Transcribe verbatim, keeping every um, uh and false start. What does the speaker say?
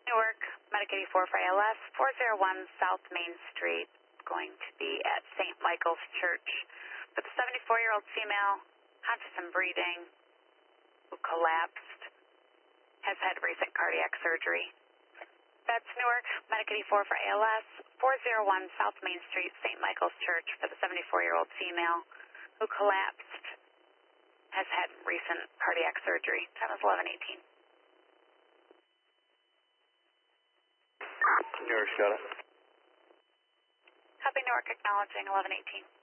Newark, Medic eighty-four for A L S, four oh one South Main Street, going to be at Saint Michael's Church. For the seventy-four-year-old female, conscious and breathing, who collapsed, has had recent cardiac surgery. That's Newark, Medic eighty-four for A L S, four oh one South Main Street, Saint Michael's Church, for the seventy-four-year-old female, who collapsed, has had recent cardiac surgery. Time is eleven eighteen. Newark, shut up. Copy, Newark, acknowledging eleven eighteen.